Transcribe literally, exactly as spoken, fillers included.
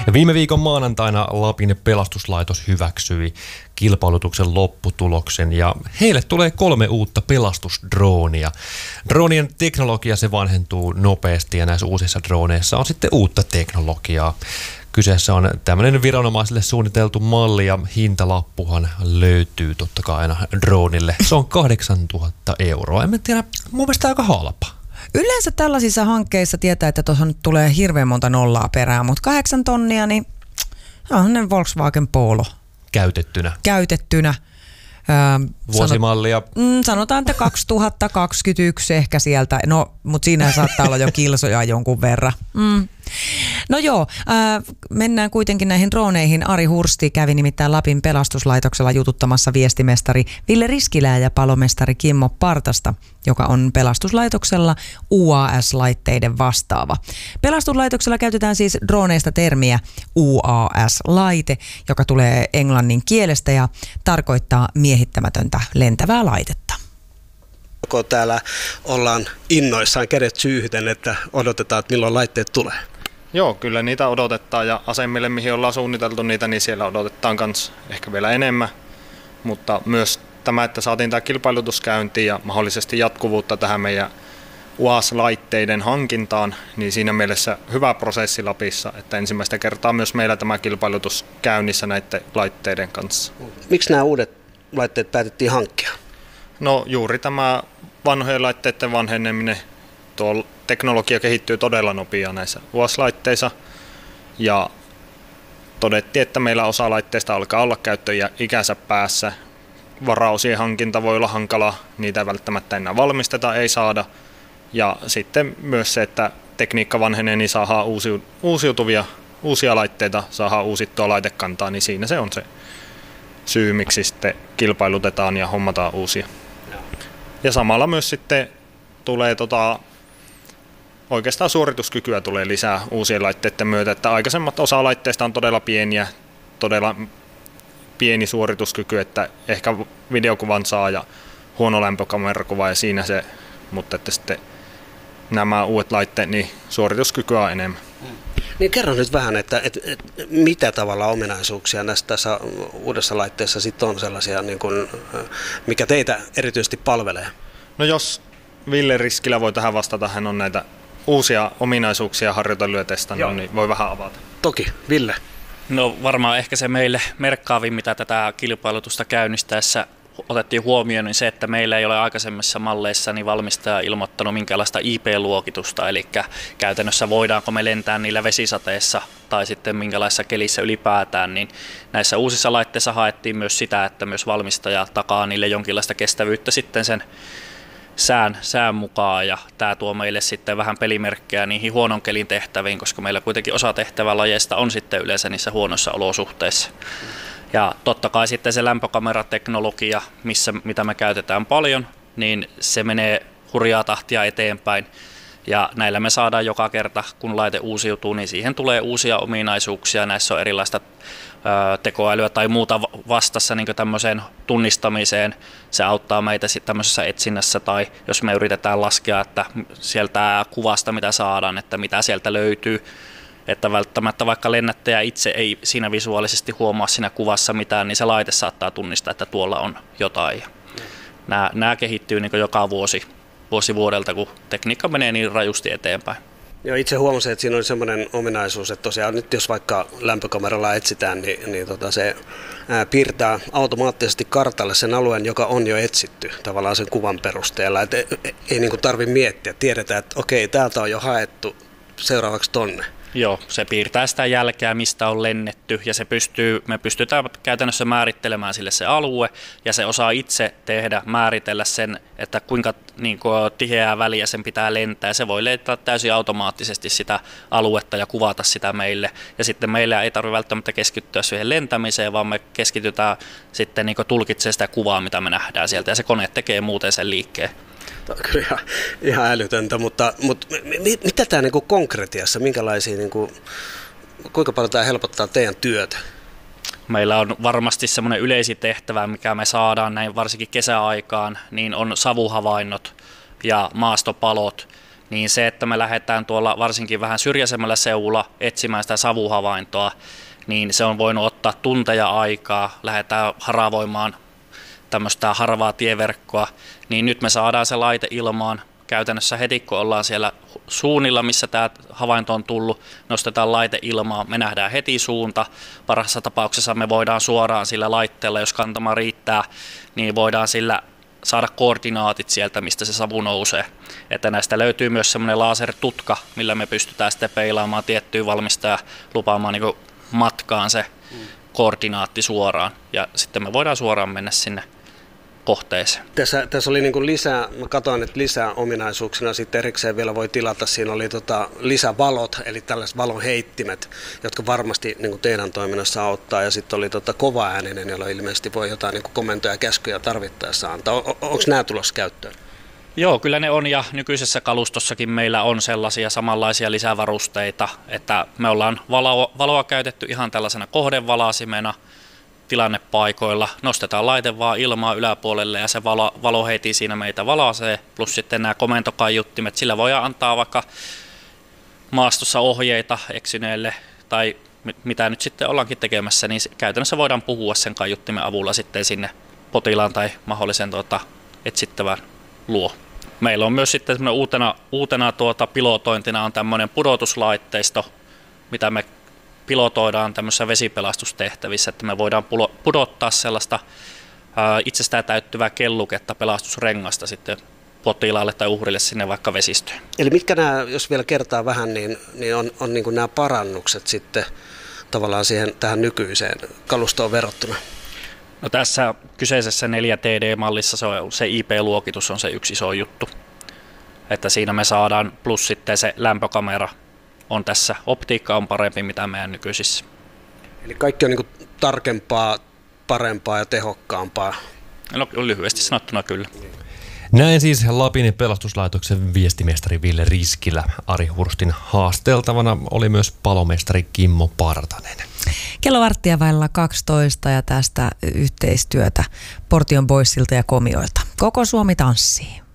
Viime viikon maanantaina Lapin pelastuslaitos hyväksyi kilpailutuksen lopputuloksen ja heille tulee kolme uutta pelastusdroonia. Droonien teknologia se vanhentuu nopeasti ja näissä uusissa drooneissa on sitten uutta teknologiaa. Kyseessä on tämmöinen viranomaisille suunniteltu malli ja hintalappuhan löytyy totta kai aina droonille. Se on kahdeksantuhatta euroa. En tiedä, mun mielestä aika halpa. Yleensä tällaisissa hankkeissa tietää, että tuossa nyt tulee hirveän monta nollaa perään, mutta kahdeksan tonnia, niin on ne Volkswagen Polo. Käytettynä. Käytettynä. Öö, Vuosimallia. Sanot, mm, sanotaan, että kaksituhattakaksikymmentäyksi ehkä sieltä, no, mutta siinä saattaa olla jo kilsoja jonkun verran. Mm. No joo, äh, mennään kuitenkin näihin drooneihin. Ari Hursti kävi nimittäin Lapin pelastuslaitoksella jututtamassa viestimestari Ville Riskilää ja palomestari Kimmo Partasta, joka on pelastuslaitoksella U A S-laitteiden vastaava. Pelastuslaitoksella käytetään siis droneista termiä U A S-laite, joka tulee englannin kielestä ja tarkoittaa miehittämätöntä lentävää laitetta. Täällä ollaan innoissaan kädet syyhyten, että odotetaan, että milloin laitteet tulee. Joo, kyllä niitä odotetaan ja asemille, mihin ollaan suunniteltu niitä, niin siellä odotetaan myös ehkä vielä enemmän. Mutta myös tämä, että saatiin tämä kilpailutus käyntiin ja mahdollisesti jatkuvuutta tähän meidän U A S-laitteiden hankintaan, niin siinä mielessä hyvä prosessi Lapissa, että ensimmäistä kertaa myös meillä tämä kilpailutus käynnissä näiden laitteiden kanssa. Miksi nämä uudet laitteet päätettiin hankkia? No juuri tämä vanhojen laitteiden vanheneminen, tuo teknologia kehittyy todella nopeasti näissä U A S-laitteissa ja todettiin, että meillä osa laitteista alkaa olla käyttöikänsä päässä. Varaosien hankinta voi olla hankalaa, niitä välttämättä enää valmisteta, ei saada. Ja sitten myös se, että tekniikka vanhenee, niin saadaan uusiutuvia, uusia laitteita, saadaan uusittua laitekantaa, niin siinä se on se syy, miksi sitten kilpailutetaan ja hommataan uusia. Ja samalla myös sitten tulee tota, oikeastaan suorituskykyä tulee lisää uusien laitteiden myötä, että aikaisemmat osa laitteista on todella pieniä, todella pieni suorituskyky, että ehkä videokuvan saa ja huono lämpökamerakuva ja siinä se, mutta että sitten nämä uudet laitteet, niin suorituskykyä on enemmän. Niin kerro nyt vähän, että, että, että mitä tavalla ominaisuuksia näissä tässä uudessa laitteessa sitten on sellaisia, niin kuin, mikä teitä erityisesti palvelee? No jos Ville Riskilä voi tähän vastata, hän on näitä uusia ominaisuuksia harjoitellut ja testannut, niin voi vähän avata. Toki, Ville. No varmaan ehkä se meille merkkaavin, mitä tätä kilpailutusta käynnistäessä otettiin huomioon, niin se, että meillä ei ole aikaisemmissa malleissa niin valmistaja ilmoittanut minkäänlaista I P-luokitusta, eli käytännössä voidaanko me lentää niillä vesisateessa tai sitten minkälaisessa kelissä ylipäätään, niin näissä uusissa laitteissa haettiin myös sitä, että myös valmistaja takaa niille jonkinlaista kestävyyttä sitten sen sään, sään mukaan, ja tämä tuo meille sitten vähän pelimerkkejä niihin huonon kelin tehtäviin, koska meillä kuitenkin osa tehtävälajeista on sitten yleensä niissä huonoissa olosuhteissa. Ja totta kai sitten se lämpökamerateknologia, missä, mitä me käytetään paljon, niin se menee hurjaa tahtia eteenpäin. Ja näillä me saadaan joka kerta, kun laite uusiutuu, niin siihen tulee uusia ominaisuuksia. Näissä on erilaista ö, tekoälyä tai muuta vastassa niin tämmöiseen tunnistamiseen. Se auttaa meitä sitten tämmöisessä etsinnässä, tai jos me yritetään laskea, että sieltä kuvasta mitä saadaan, että mitä sieltä löytyy. Että välttämättä vaikka lennättäjä itse ei siinä visuaalisesti huomaa siinä kuvassa mitään, niin se laite saattaa tunnistaa, että tuolla on jotain. Nämä, nämä kehittyy niin joka vuosi, vuosi vuodelta, kun tekniikka menee niin rajusti eteenpäin. Joo, itse huomasin, että siinä oli semmoinen ominaisuus, että tosiaan nyt jos vaikka lämpökameralla etsitään, niin, niin tota se ää, piirtää automaattisesti kartalle sen alueen, joka on jo etsitty tavallaan sen kuvan perusteella. Et ei ei niin kuin tarvitse miettiä, tiedetään, että okei, täältä on jo haettu, seuraavaksi tonne. Joo, se piirtää sitä jälkeä, mistä on lennetty, ja se pystyy, me pystytään käytännössä määrittelemään sille se alue, ja se osaa itse tehdä, määritellä sen, että kuinka niin kuin, tiheää väliä sen pitää lentää. Se voi lentää täysin automaattisesti sitä aluetta ja kuvata sitä meille, ja sitten meillä ei tarvitse välttämättä keskittyä siihen lentämiseen, vaan me keskitytään sitten niin kuin tulkitsemaan sitä kuvaa, mitä me nähdään sieltä, ja se kone tekee muuten sen liikkeen. Tämä on kyllä ihan, ihan älytöntä, mutta, mutta mit, mitä tämä niin kuin konkretiassa, minkälaisia, niin kuin, kuinka paljon tämä helpottaa teidän työtä? Meillä on varmasti semmoinen yleisitehtävä, mikä me saadaan näin varsinkin kesäaikaan, niin on savuhavainnot ja maastopalot, niin se, että me lähdetään tuolla varsinkin vähän syrjäisemmällä seudulla etsimään sitä savuhavaintoa, niin se on voinut ottaa tunteja aikaa, lähdetään haravoimaan tämmöistä harvaa tieverkkoa, niin nyt me saadaan se laite ilmaan. Käytännössä heti, kun ollaan siellä suunnilla, missä tämä havainto on tullut, nostetaan laite ilmaan, me nähdään heti suunta. Parhaassa tapauksessa me voidaan suoraan sillä laitteella, jos kantama riittää, niin voidaan sillä saada koordinaatit sieltä, mistä se savu nousee. Että näistä löytyy myös semmoinen lasertutka, millä me pystytään sitten peilaamaan tiettyä valmistajaa, lupaamaan niin kuin matkaan se koordinaatti suoraan. Ja sitten me voidaan suoraan mennä sinne kohteeseen. Tässä, tässä oli niin kuin lisää, mä katsoin, että lisää ominaisuuksina sitten erikseen vielä voi tilata. Siinä oli tota lisävalot, eli tällaiset valonheittimet, jotka varmasti niin kuin teidän toiminnassa auttaa. Ja sitten oli tota kovaääninen, jolla ilmeisesti voi jotain niin kuin komentoja ja käskyjä tarvittaessa antaa. O- onko nämä tulossa käyttöön? Joo, kyllä ne on, ja nykyisessä kalustossakin meillä on sellaisia samanlaisia lisävarusteita, että me ollaan valoa, valoa käytetty ihan tällaisena kohdevalasimena tilannepaikoilla, nostetaan laite vaan ilmaa yläpuolelle ja se valo, valo heti siinä meitä valaisee, plus sitten nämä komentokaiuttimet, sillä voidaan antaa vaikka maastossa ohjeita eksyneelle tai mitä nyt sitten ollaankin tekemässä, niin käytännössä voidaan puhua sen kaiuttimen avulla sitten sinne potilaan tai mahdollisen tuota, etsittävän luo. Meillä on myös sitten uutena, uutena tuota pilotointina on tämmöinen pudotuslaitteisto, mitä me pilotoidaan tämmöisissä vesipelastustehtävissä, että me voidaan pudottaa sellaista ää, itsestään täyttyvää kelluketta pelastusrengasta sitten potilaalle tai uhrille sinne vaikka vesistöön. Eli mitkä nämä, jos vielä kertaa vähän, niin, niin on, on niin kuin nämä parannukset sitten tavallaan siihen, tähän nykyiseen kalustoon verrattuna? No tässä kyseisessä neljä T D-mallissa se, on, se I P-luokitus on se yksi iso juttu, että siinä me saadaan, plus sitten se lämpökamera on tässä, optiikka on parempi mitä meidän nykyisissä. Eli kaikki on niin kuin tarkempaa, parempaa ja tehokkaampaa? No lyhyesti sanottuna kyllä. Näin siis Lapin pelastuslaitoksen viestimestari Ville Riskilä. Ari Hurstin haasteltavana oli myös palomestari Kimmo Partanen. Kello varttia vailla kaksitoista ja tästä yhteistyötä Portion Boysilta ja Komioilta. Koko Suomi tanssii.